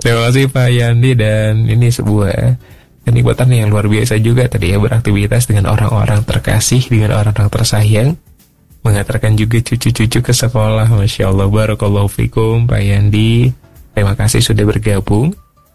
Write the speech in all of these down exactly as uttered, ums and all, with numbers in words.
Terima kasih Pak Yandi, dan ini sebuah kenikmatan yang luar biasa juga tadi ya, beraktivitas dengan orang-orang terkasih, dengan orang-orang tersayang, mengantarkan juga cucu-cucu ke sekolah. Masya Allah, barakallahu fikum Pak Yandi. Terima kasih sudah bergabung.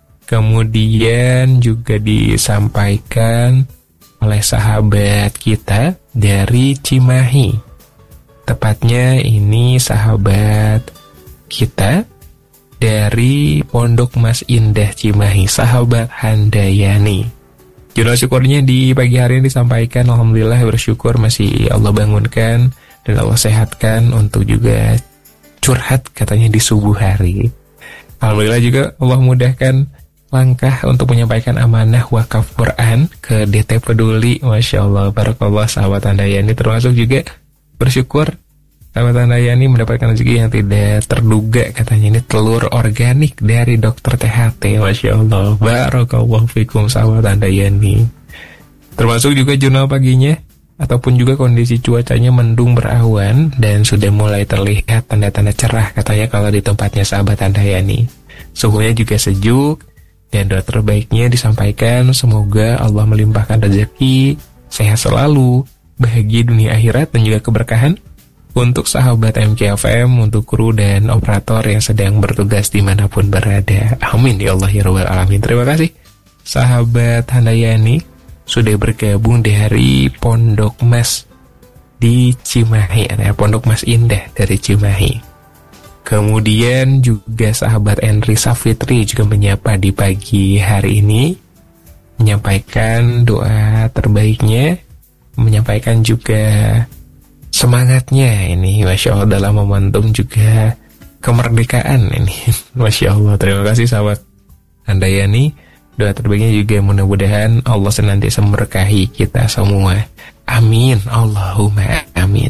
Kemudian juga disampaikan oleh sahabat kita dari Cimahi. Tepatnya ini sahabat kita dari Pondok Mas Indah Cimahi, sahabat Handayani. Jurnal syukurnya di pagi hari ini disampaikan, alhamdulillah bersyukur masih Allah bangunkan dan Allah sehatkan untuk juga curhat katanya di subuh hari. Alhamdulillah juga Allah mudahkan langkah untuk menyampaikan amanah wakaf Quran ke D T Peduli. Masya Allah, barakallah sahabat Handayani, termasuk juga bersyukur sahabat Handayani mendapatkan rezeki yang tidak terduga, katanya ini telur organik dari dokter T H T. Masya Allah, barakallahu fikum sahabat Handayani. Termasuk juga jurnal paginya ataupun juga kondisi cuacanya mendung berawan dan sudah mulai terlihat tanda-tanda cerah katanya kalau di tempatnya sahabat Handayani. Suhunya juga sejuk dan doa terbaiknya disampaikan semoga Allah melimpahkan rezeki, sehat selalu, bahagia dunia akhirat dan juga keberkahan untuk sahabat M K F M, untuk kru dan operator yang sedang bertugas dimanapun berada. Amin ya Allah ya Rabbal Alamin. Terima kasih sahabat Handayani sudah bergabung dari Pondok Mas di Cimahi, ya, Pondok Mas Indah dari Cimahi. Kemudian juga sahabat Henry Safitri juga menyapa di pagi hari ini, menyampaikan doa terbaiknya, menyampaikan juga semangatnya ini, Masya Allah, dalam momentum juga kemerdekaan ini. Masya Allah, terima kasih sahabat Handayani. Doa terbaiknya juga mudah-mudahan Allah senantiasa memberkahi kita semua. Amin, Allahumma amin.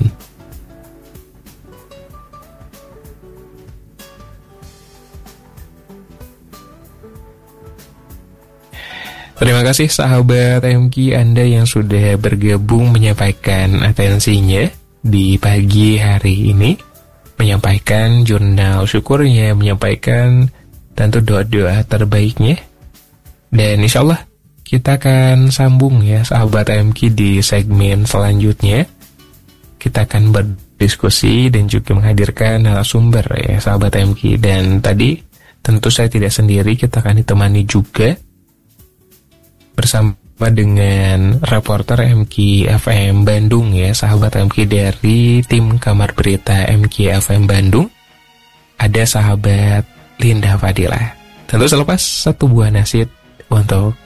Terima kasih sahabat M K Anda yang sudah bergabung menyampaikan atensinya di pagi hari ini, menyampaikan jurnal syukurnya, menyampaikan tentu doa-doa terbaiknya. Dan insya Allah kita akan sambung ya sahabat M K di segmen selanjutnya. Kita akan berdiskusi dan juga menghadirkan narasumber ya sahabat M K. Dan tadi tentu saya tidak sendiri, kita akan ditemani juga bersama dengan reporter M K F M Bandung ya sahabat M K, dari tim Kamar Berita M K F M Bandung. Ada sahabat Linda Fadila. Tentu selepas satu buah nasid untuk